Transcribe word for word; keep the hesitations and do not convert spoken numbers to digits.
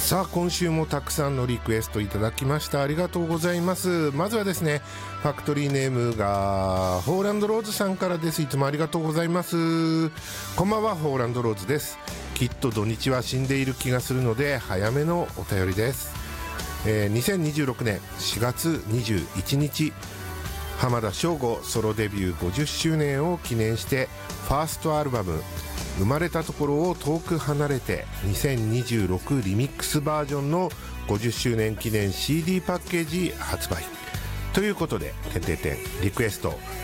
さあ今週もたくさんのリクエストいただきました。ありがとうございます。まずはですね、ファクトリーネームがホーランドローズさんからです。いつもありがとうございます。こんばんは、ホーランドローズです。きっと土日は死んでいる気がするので早めのお便りです。えー、にせんにじゅうろくねんしがつにじゅういちにち、浜田省吾ソロデビューごじゅっしゅうねんを記念してファーストアルバム生まれたところを遠く離れてにせんにじゅうろくリミックスバージョンのごじゅっしゅうねん記念 シーディー パッケージ発売ということで、てんてんてんリクエスト